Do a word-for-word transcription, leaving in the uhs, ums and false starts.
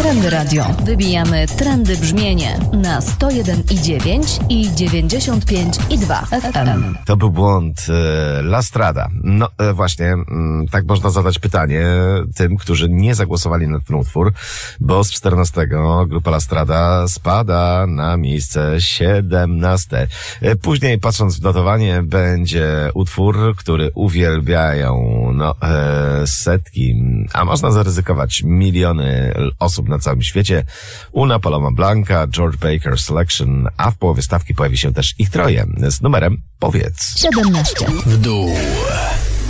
Trendy Radio. Wybijamy trendy brzmienie na sto jeden i dziewięć i dziewięćdziesiąt pięć i dwa F M. To był błąd e, La Strada. No e, właśnie, m, tak można zadać pytanie tym, którzy nie zagłosowali na ten utwór, bo z czternastego grupa La Strada spada na miejsce siedemnaste. E, później, patrząc w notowanie, będzie utwór, który uwielbiają no e, setki, a można zaryzykować miliony osób na całym świecie. Una Paloma Blanca, George Baker Selection, a w połowie stawki pojawi się też ich troje z numerem Powiedz. siedemnaście. W dół.